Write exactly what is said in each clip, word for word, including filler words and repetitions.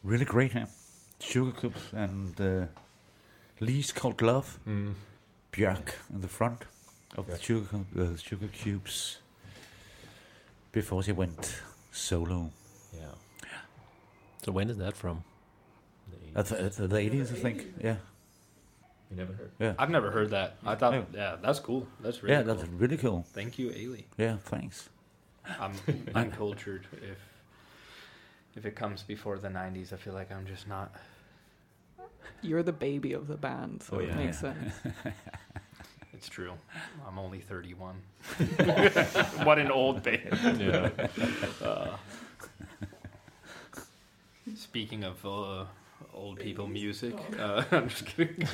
Really great, huh? Sugar Cubes and uh, Lee's Called Love. Mm. Björk in the front of Yeah. the Sugar, Cu- uh, Sugar Cubes before she went solo. Yeah. So when is that from? The At the, at the eighties, I think. Yeah, You never heard? yeah. I've never heard that. I thought, No. yeah, that's cool. That's really Yeah, cool. that's really cool. Thank you, Ailey. Yeah, thanks. I'm uncultured. If if it comes before the nineties, I feel like I'm just not. You're the baby of the band, so Oh, it yeah. makes Yeah. sense. It's true. I'm only thirty-one. What an old band. Yeah. Uh, speaking of uh, old people music, uh, I'm just kidding.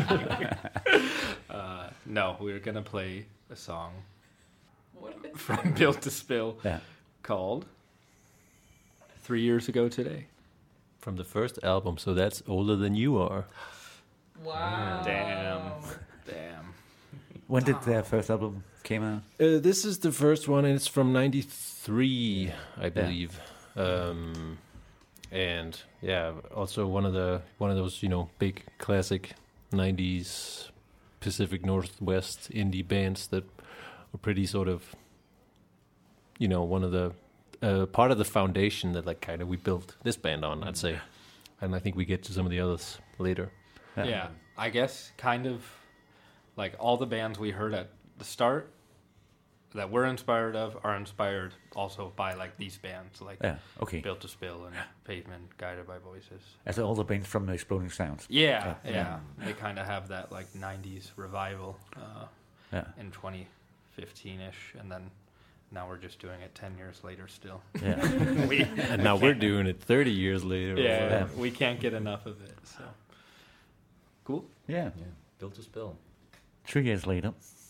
uh, no, we're gonna play a song from Built to Spill Yeah. called Three Years Ago Today. From the first album, so that's older than you are. Wow. Damn. Damn. When did their first album came out? Uh, this is the first one, and it's from ninety-three, I believe. Um, and yeah, also one of the one of those you know big classic nineties Pacific Northwest indie bands that were pretty sort of you know one of the uh, part of the foundation that like kind of we built this band on, I'd say. And I think we get to some of the others later. Yeah. I guess kind of like all the bands we heard at the start that we're inspired of are inspired also by like these bands like Yeah, okay. Built to Spill and Pavement, Guided by Voices. As all the bands from the Exploding Sounds. Yeah, Yeah. yeah. They kind of have that like nineties revival uh, Yeah, in twenty fifteen-ish, and then now we're just doing it ten years later still. yeah. we, And now we're doing it thirty years later. or yeah, whatever. we can't get enough of it. So cool. yeah. Yeah, Built to Spill. Three years later.